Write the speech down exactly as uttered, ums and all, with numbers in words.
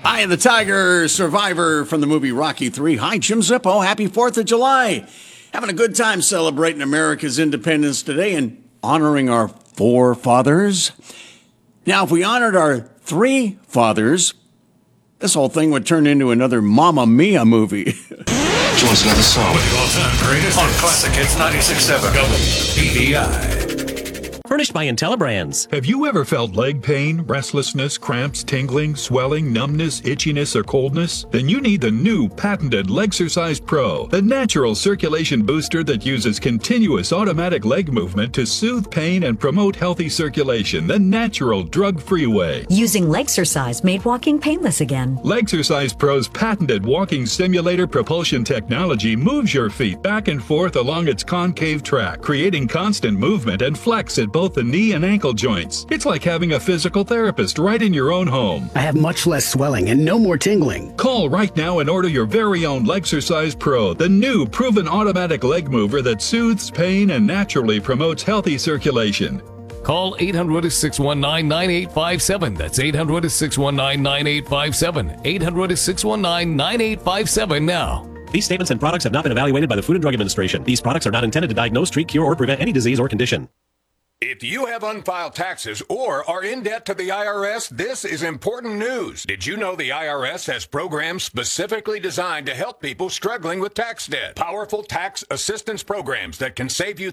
Hi, the Tiger Survivor from the movie Rocky three. Hi, Jim Zippo. Happy fourth of July. Having a good time celebrating America's independence today and honoring our forefathers. Now, if we honored our three fathers, this whole thing would turn into another Mamma Mia movie. She wants another song. With the all-time greatest on Classic Hits ninety-six point seven W B D I. Furnished by IntelliBrands. Have you ever felt leg pain, restlessness, cramps, tingling, swelling, numbness, itchiness, or coldness? Then you need the new patented Legsercise Pro, the natural circulation booster that uses continuous automatic leg movement to soothe pain and promote healthy circulation the natural drug-free way. Using Legsercise made walking painless again. Legsercise Pro's patented walking simulator propulsion technology moves your feet back and forth along its concave track, creating constant movement and flex at both the knee and ankle joints. It's like having a physical therapist right in your own home. I have much less swelling and no more tingling. Call right now and order your very own Legsercise Pro, the new proven automatic leg mover that soothes pain and naturally promotes healthy circulation. Call eight hundred, six one nine, nine eight five seven. That's eight hundred, six one nine, nine eight five seven. eight hundred, six one nine, nine eight five seven now. These statements and products have not been evaluated by the Food and Drug Administration. These products are not intended to diagnose, treat, cure, or prevent any disease or condition. If you have unfiled taxes or are in debt to the I R S, this is important news. Did you know the I R S has programs specifically designed to help people struggling with tax debt? Powerful tax assistance programs that can save you